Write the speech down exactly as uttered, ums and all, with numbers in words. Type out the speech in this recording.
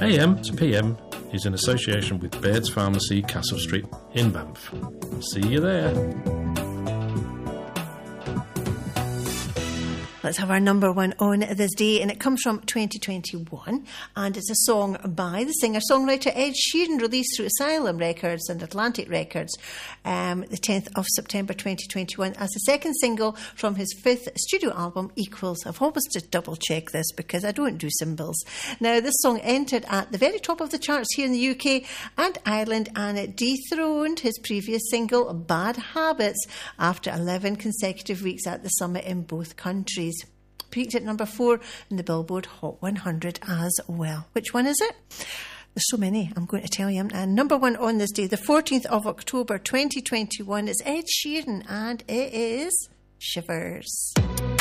A M to P M is in association with Baird's Pharmacy, Castle Street in Banff. See you there. Let's have our number one on this day, and it comes from twenty twenty-one, and it's a song by the singer-songwriter Ed Sheeran, released through Asylum Records and Atlantic Records um, the tenth of September twenty twenty-one as the second single from his fifth studio album, Equals. I've always to double-check this because I don't do symbols. Now, this song entered at the very top of the charts here in the U K and Ireland, and it dethroned his previous single, Bad Habits, after eleven consecutive weeks at the summit in both countries. Peaked at number four in the Billboard Hot one hundred as well. Which one is it? There's so many, I'm going to tell you. And number one on this day, the fourteenth of October twenty twenty-one, is Ed Sheeran, and it is Shivers.